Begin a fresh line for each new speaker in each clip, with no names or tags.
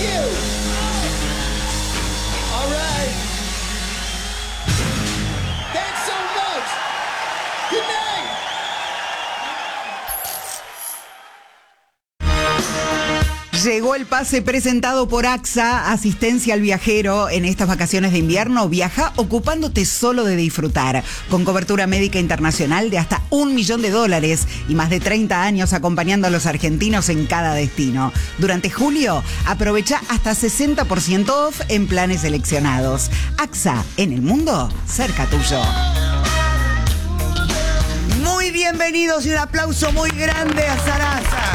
you. All right. Thanks so much. Good night.
Llegó el pase presentado por AXA, asistencia al viajero en estas vacaciones de invierno. Viaja ocupándote solo de disfrutar, con cobertura médica internacional de hasta $1 millón y más de 30 años acompañando a los argentinos en cada destino. Durante julio, aprovecha hasta 60% off en planes seleccionados. AXA, en el mundo, cerca tuyo. Muy bienvenidos y un aplauso muy grande a Sarasa.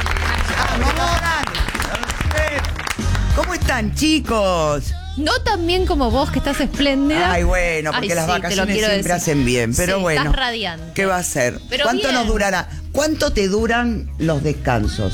¿Cómo están, chicos?
No tan bien como vos, que estás espléndida.
Ay, bueno, porque las vacaciones siempre hacen bien. Pero
sí,
bueno,
estás radiante.
¿Qué va a ser?
Pero
¿Cuánto
bien.
nos durará? ¿Cuánto te duran los descansos?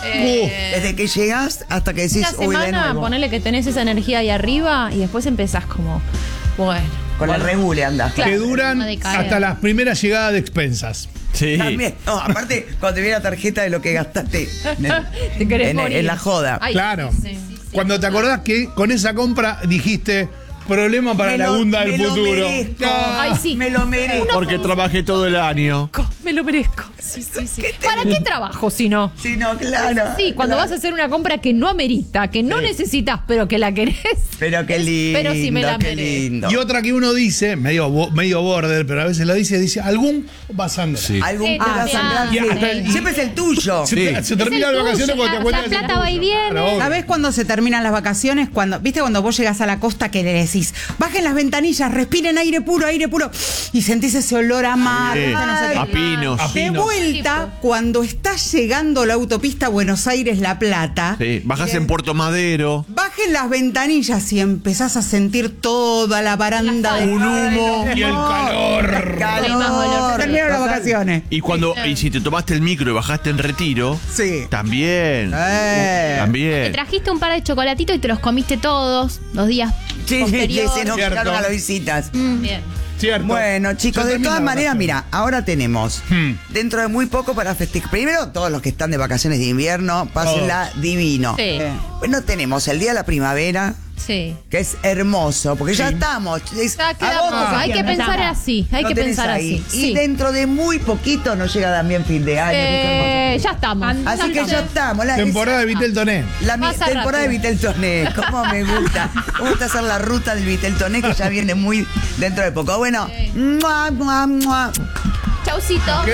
Desde que llegas hasta que decís,
Una
uy, de
semana,
nuevo.
ponele que tenés esa energía ahí arriba y después empezás como, bueno.
Con el regule andás.
Claro.
Que duran
Una decadencia.
hasta las primeras llegadas de expensas.
Sí.
También. No, aparte, cuando te viene la tarjeta de lo que gastaste
Te querés morir.
en la joda.
Ay,
Claro.
sí.
Cuando te acordás que con esa compra dijiste, problema para la Gunda del
me
futuro.
Lo merezco.
Ay, sí.
Me lo merezco.
Porque trabajé todo el año.
Me lo merezco. Sí. ¿Para qué trabajo si no?
Sí, no, claro.
Sí, cuando
claro.
vas a hacer una compra que no amerita, que no necesitas, pero que la querés.
Pero qué lindo,
Pero sí me la
qué
merezco.
lindo.
Y otra que uno dice, medio border, pero a veces lo dice, algún va a sangrar.
Sí.
Algún
Sí,
pedazo
también.
grande.
Y hasta el-
Siempre es el tuyo.
Se terminan las vacaciones cuando te acuerdas
La
que es el
plata va y
tuyo.
viene.
Claro, obvio.
¿Sabés cuándo se terminan las vacaciones? ¿Viste cuando vos llegás a la costa que le decís, bajen las ventanillas, respiren aire puro, y sentís ese olor a mar?
Sí.
no sé qué?
A pinos.
A
De
pinos.
vuelta, cuando estás llegando la autopista Buenos Aires-La Plata,
Sí. Bajás en Puerto Madero.
bajen las ventanillas y empezás a sentir toda la baranda de
Un humo.
Y el calor.
Hay más olor.
Terminaron las vacaciones.
Y si te tomaste el micro y bajaste en Retiro,
Sí.
también.
Te
También.
trajiste un par de chocolatitos y te los comiste todos los días
Sí,
posteriores.
se nos
Cierto.
quedaron a las visitas.
Bien.
Cierto.
Bueno, chicos,
Se
de
termina
todas
la
maneras,
vacación.
mira, ahora tenemos dentro de muy poco para festejar. Primero, todos los que están de vacaciones de invierno, pásenla divino.
Sí.
Bueno, tenemos el Día de la Primavera,
Sí.
que es hermoso, porque ya estamos.
Ya quedamos.
agosto,
Hay que
septiembre,
pensar
ya.
así. Hay
Lo
que
tenés
pensar
ahí.
así.
Y
Sí.
dentro de muy poquito nos llega también fin de año. que
Ya estamos.
Así que ya estamos.
Temporada de Vitel Toné.
La
Pasa
temporada de
rápido.
Viteltoné, cómo me gusta. Me gusta hacer la ruta del Viteltoné que ya viene muy dentro de poco. Bueno, mua, mua, mua.
Chaucito.